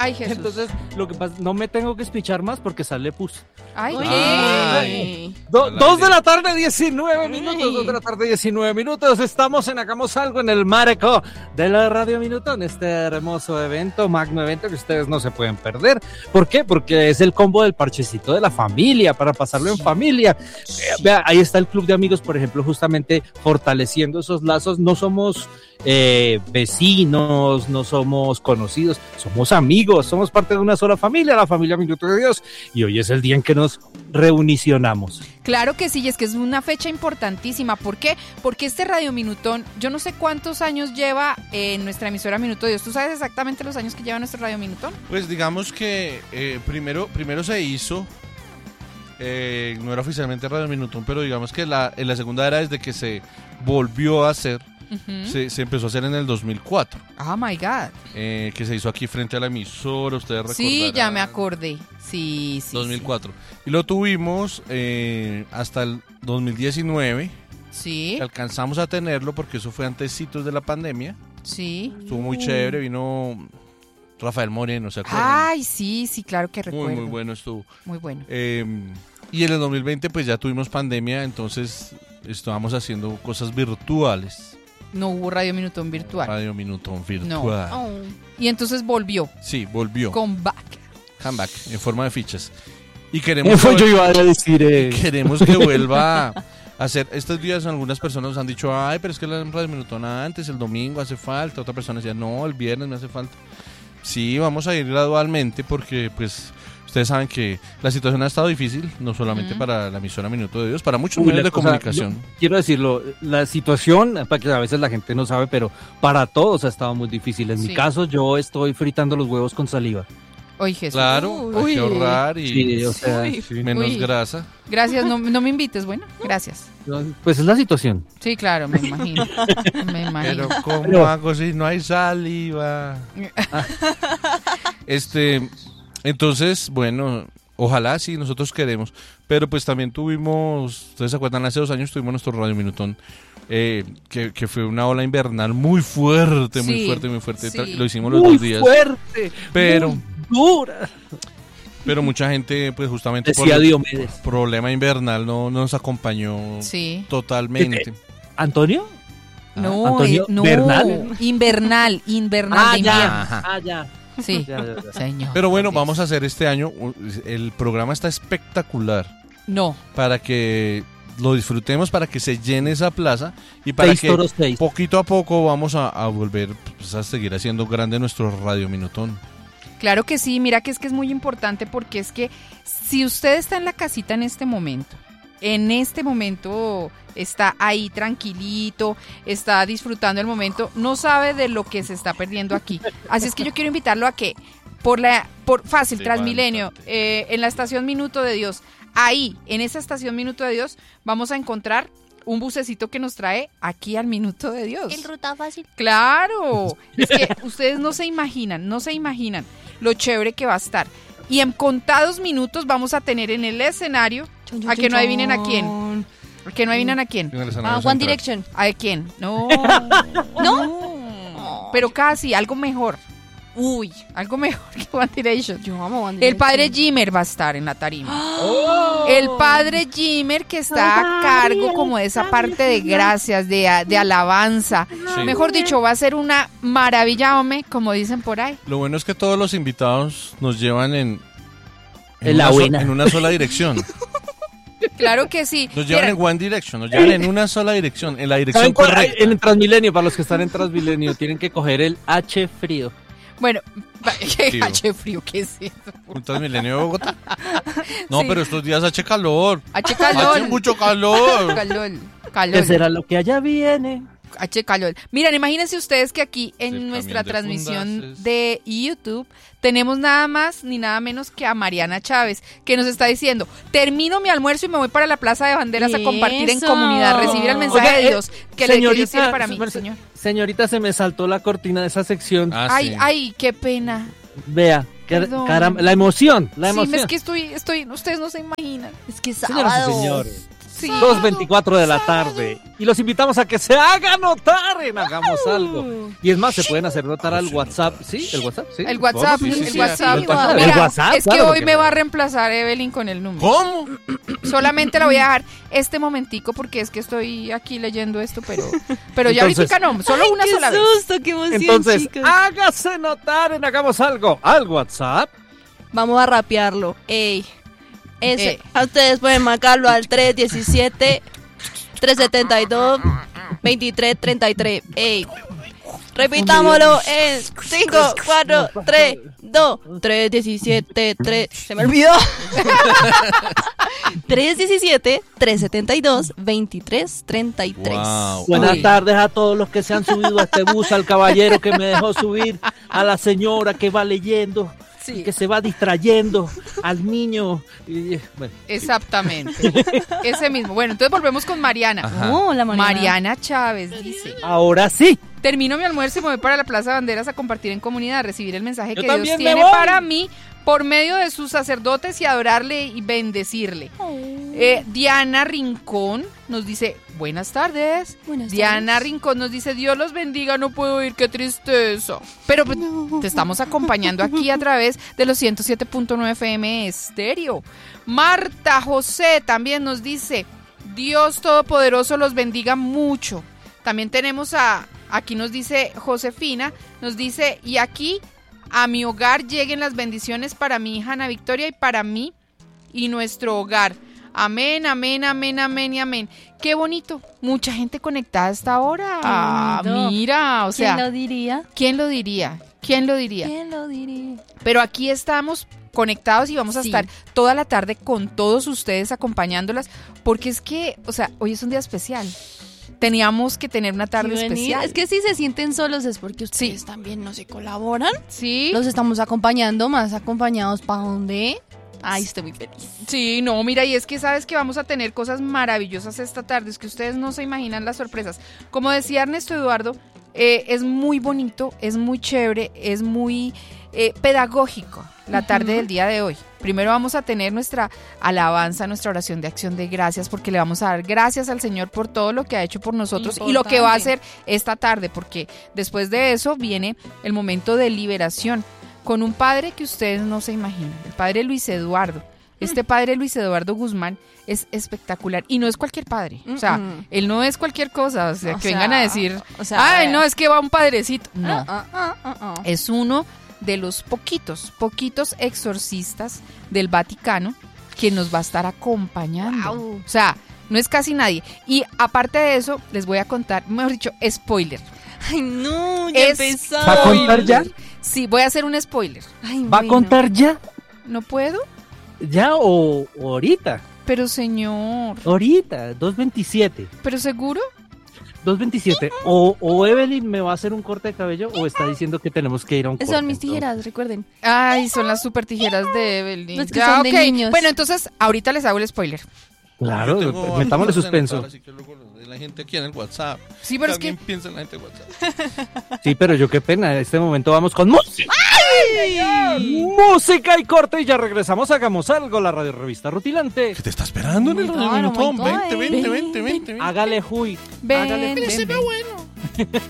Ay, Jesús. Entonces, lo que pasa, no me tengo que espichar más porque sale pus. Ay, Ay. ¿qué? 2 de la tarde, 19 minutos. 2 de la tarde, 19 minutos. Estamos en Hagamos Algo en el marco de la Radio Minutón. Este hermoso evento, magno evento que ustedes no se pueden perder. ¿Por qué? Porque es el combo del parchecito de la familia, para pasarlo en familia. Vea, ahí está el club de amigos, por ejemplo, justamente fortaleciendo esos lazos. No somos vecinos, no somos conocidos, somos amigos, somos parte de una sola familia, la familia Minuto de Dios, y hoy es el día en que nos reunicionamos. Claro que sí, y es que es una fecha importantísima. ¿Por qué? Porque este Radio Minutón, yo no sé cuántos años lleva en nuestra emisora Minuto de Dios. ¿Tú sabes exactamente los años que lleva nuestro Radio Minutón? Pues digamos que primero se hizo, no era oficialmente Radio Minutón, pero digamos que en la segunda era desde que se volvió a hacer. Se empezó a hacer en el 2004. Oh my God. Que se hizo aquí frente a la emisora, ustedes recordarán. Sí, ya me acordé. Sí. 2004. Y lo tuvimos hasta el 2019. Sí. Alcanzamos a tenerlo porque eso fue antecitos de la pandemia. Sí. Estuvo muy chévere, vino Rafael Moreno, ¿se acuerdan? Ay, sí, claro que recuerdo. Muy bueno estuvo. Muy bueno. Y en el 2020 pues ya tuvimos pandemia, entonces estábamos haciendo cosas virtuales. No hubo Radio Minutón virtual. Radio Minutón virtual. No. Oh. Y entonces volvió. Sí, volvió. Comeback, en forma de fichas. Y queremos queremos que vuelva a hacer. Estos días algunas personas han dicho, ay, pero es que la Radio Minutón antes, el domingo hace falta. Otra persona decía, no, el viernes me hace falta. Sí, vamos a ir gradualmente porque pues ustedes saben que la situación ha estado difícil, no solamente para la emisora Minuto de Dios, para muchos medios de comunicación. Quiero decirlo, la situación, para que a veces la gente no sabe, pero para todos ha estado muy difícil. En mi caso, yo estoy fritando los huevos con saliva. Oye, Jesús. Claro, hay que ahorrar y menos grasa. Gracias, no me invites, bueno, gracias. Pues es la situación. Sí, claro, me imagino. Pero ¿cómo hago si no hay saliva? Entonces, bueno, ojalá sí, nosotros queremos. Pero pues también tuvimos, ustedes se acuerdan, hace 2 años tuvimos nuestro Radio Minutón, que fue una ola invernal muy fuerte, muy fuerte. Sí. Lo hicimos los 2 días. Muy fuerte, pero muy dura. Pero mucha gente, pues justamente decía por el problema invernal no nos acompañó totalmente. ¿Antonio? No, Antonio ¿Bernal? Invernal de invierno. Ya. Sí, señor. Pero bueno, vamos a hacer este año, el programa está espectacular. No. Para que lo disfrutemos, para que se llene esa plaza y para que poquito a poco vamos a volver pues, a seguir haciendo grande nuestro Radio Minutón. Claro que sí, mira que es muy importante porque es que si usted está en la casita en este momento está ahí tranquilito, está disfrutando el momento, no sabe de lo que se está perdiendo aquí. Así es que yo quiero invitarlo a que por Transmilenio, en la estación Minuto de Dios, ahí, en esa estación Minuto de Dios, vamos a encontrar un bucecito que nos trae aquí al Minuto de Dios. En ruta fácil. Claro, es que ustedes no se imaginan lo chévere que va a estar. Y en contados minutos vamos a tener en el escenario a que no adivinen a quién. Que no adivinan a quién. One Direction. ¿A quién? No. ¿No? Pero casi, algo mejor. Uy, algo mejor que One Direction. Yo amo One Direction. El padre Jimmer va a estar en la tarima. ¡Oh! El padre Jimmer que está a cargo como de esa parte de gracias, de alabanza. Sí. Mejor dicho, va a ser una maravilla, hombre, como dicen por ahí. Lo bueno es que todos los invitados nos llevan en una sola dirección. Claro que sí. Nos llevan en One Direction, nos llevan en una sola dirección, en la dirección correcta. En el Transmilenio, para los que están en Transmilenio, tienen que coger el H frío. Bueno, H frío, ¿qué es eso? ¿Un Transmilenio de Bogotá? No, sí. Pero estos días H calor. H calor. H mucho calor. Calor. ¿Qué será lo que allá viene? H calor. Miren, imagínense ustedes que aquí en nuestra transmisión de YouTube tenemos nada más ni nada menos que a Mariana Chávez, que nos está diciendo: termino mi almuerzo y me voy para la Plaza de Banderas a compartir en comunidad, recibir el mensaje de Dios que Dios tiene para mí, señor. Señorita, se me saltó la cortina de esa sección. Ay, qué pena. Vea, caramba, la emoción. Sí, es que estoy, ustedes no se imaginan. Es que sábado. Señores. Sí. 2:24 de la tarde. Y los invitamos a que se hagan notar en Hagamos Algo. Y es más, se pueden hacer notar al WhatsApp. ¿Sí? ¿El WhatsApp? Sí. El WhatsApp. Sí, El WhatsApp. Mira, Mira, el WhatsApp, es que claro, hoy porque me va a reemplazar Evelyn con el número. ¿Cómo? Solamente la voy a dejar este momentico porque es que estoy aquí leyendo esto, pero ya Entonces, ahorita no, solo una sola vez. ¡Qué susto, qué emoción, Entonces, chicos! hágase notar en Hagamos Algo al WhatsApp. Vamos a rapearlo. Ey. Ey. A ustedes pueden marcarlo al 317-372-2333. Ey. Repitámoslo en 5, 4, 3, 2, 317, 3. Se me olvidó. 317-372-2333. Wow. Buenas Uy. tardes a todos los que se han subido a este bus, al caballero que me dejó subir, a la señora que va leyendo, Sí. que se va distrayendo, al niño. Y, bueno, Exactamente. Ese mismo. Bueno, entonces volvemos con Mariana. Ajá. Hola, Mariana Chávez dice: ahora sí. termino mi almuerzo y me voy para la Plaza Banderas a compartir en comunidad, a recibir el mensaje Yo que Dios también me tiene voy. para mí por medio de sus sacerdotes y adorarle y bendecirle. Diana Rincón nos dice: buenas tardes. Buenas Diana tardes. Rincón nos dice: Dios los bendiga, no puedo ir, qué tristeza. Pero pues, te estamos acompañando aquí a través de los 107.9 FM Estéreo. Marta José también nos dice: Dios Todopoderoso los bendiga mucho. También tenemos aquí nos dice Josefina, nos dice: y aquí a mi hogar lleguen las bendiciones para mi hija Ana Victoria y para mí y nuestro hogar. Amén, amén, amén, amén y amén. Qué bonito. Mucha gente conectada a esta hora. Qué lindo. Mira, o sea, ¿Quién lo diría? ¿quién lo diría? ¿Quién lo diría? ¿Quién lo diría? Pero aquí estamos conectados y vamos a Sí. estar toda la tarde con todos ustedes acompañándolas, porque es que, o sea, hoy es un día especial. Teníamos que tener una tarde Y venir. especial. Es que si se sienten solos es porque ustedes también no se colaboran. Sí. Los estamos acompañando, más acompañados para dónde. Ay, estoy muy feliz. Sí, no, mira, y es que sabes que vamos a tener cosas maravillosas esta tarde, es que ustedes no se imaginan las sorpresas. Como decía Ernesto Eduardo, es muy bonito, es muy chévere, es muy pedagógico la tarde del día de hoy. Primero vamos a tener nuestra alabanza, nuestra oración de acción de gracias, porque le vamos a dar gracias al Señor por todo lo que ha hecho por nosotros y lo que va a hacer esta tarde, porque después de eso viene el momento de liberación con un padre que ustedes no se imaginan, el padre Luis Eduardo. Este padre Luis Eduardo Guzmán es espectacular y no es cualquier padre, o sea, él no es cualquier cosa, o sea, que vengan a decir, ay, no, es que va un padrecito. No, es uno de los poquitos exorcistas del Vaticano que nos va a estar acompañando. Wow. O sea, no es casi nadie. Y aparte de eso, les voy a contar, mejor dicho, spoiler. Ay, no, ya Es- empezó. ¿Va a contar ya? Sí, voy a hacer un spoiler. Ay, ¿Va a bueno. contar ya? ¿No puedo? ¿Ya o ahorita? Pero señor, Ahorita, 2:27. ¿pero seguro? 2:27. O Evelyn me va a hacer un corte de cabello o está diciendo que tenemos que ir a un corte. Son mis tijeras, recuerden. Ay, son las super tijeras de Evelyn. No, es que son de ok. niños. Bueno, entonces, ahorita les hago el spoiler. Claro, Yo tengo metámosle algo que suspenso. anotar, así que luego la gente aquí en el WhatsApp. Sí, pero es Alguien que... piensa en la gente de WhatsApp. Sí, pero yo qué pena. En este momento vamos con música. Música y corte y ya regresamos. Hagamos algo. La radio revista rutilante. ¿Qué te está esperando en el Oh my Radio God, Minutón? oh my God. Vente. Hágale, Huy. Ven, Hágale, ven, Huy. ven.